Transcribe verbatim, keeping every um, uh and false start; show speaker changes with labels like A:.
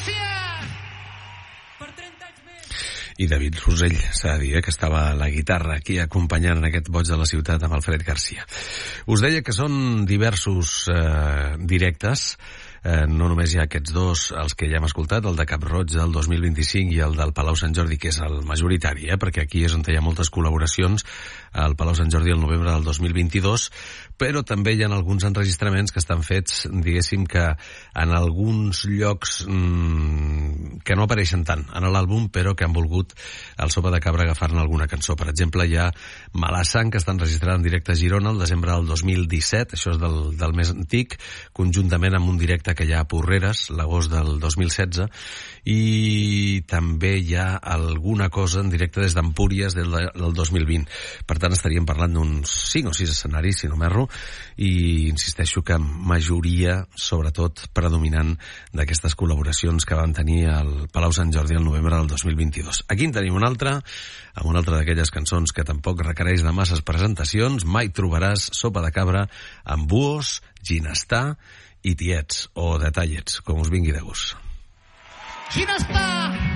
A: Gràcies!
B: I David Rosell, s'ha de dir, eh, que estava a la guitarra aquí acompanyant en aquest boig de la ciutat amb Alfred Garcia. Us deia que són diversos eh, directes, eh, no només hi ha aquests dos, els que ja hem escoltat, el de Cap Roig del dos mil vint-i-cinc i el del Palau Sant Jordi, que és el majoritari, eh, perquè aquí és on hi ha moltes col·laboracions, al Palau Sant Jordi el novembre del dos mil vint-i-dos, però també hi ha alguns enregistraments que estan fets, diguéssim que en alguns llocs mmm, que no apareixen tant en l'àlbum, però que han volgut el Sopa de Cabra agafar-ne alguna cançó. Per exemple, hi ha Malassang, que està enregistrada en directe a Girona el desembre del dos mil disset, això és del, del més antic, conjuntament amb un directe que hi ha a Porreres, l'agost del dos mil setze, i també hi ha alguna cosa en directe des d'Empúries del, del dos mil vint. Per tant, estaríem parlant d'uns cinc o sis escenaris, si no m'erro, i insisteixo que majoria, sobretot predominant, d'aquestes col·laboracions que van tenir al Palau Sant Jordi el novembre del dos mil vint-i-dos. Aquí en tenim una altra, amb una altra d'aquelles cançons que tampoc requereix de masses presentacions. Mai trobaràs Sopa de Cabra amb Buos, Ginestar i Tiets, o Detallets, com us vingui de gust.
A: Ginestar!